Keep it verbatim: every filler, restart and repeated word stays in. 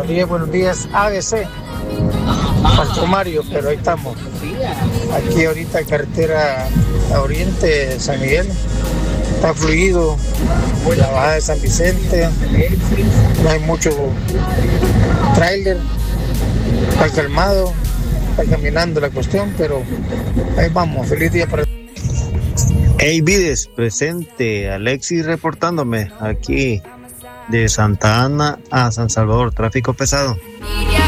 Buenos días, buenos días, A B C. Faltó Mario, pero ahí estamos. Aquí ahorita carretera a Oriente, San Miguel. Está fluido. La bajada de San Vicente. No hay mucho tráiler. Está calmado. Está caminando la cuestión, pero ahí vamos. Feliz día para... Hey Vides, presente. Alexis reportándome aquí de Santa Ana a San Salvador. Tráfico pesado.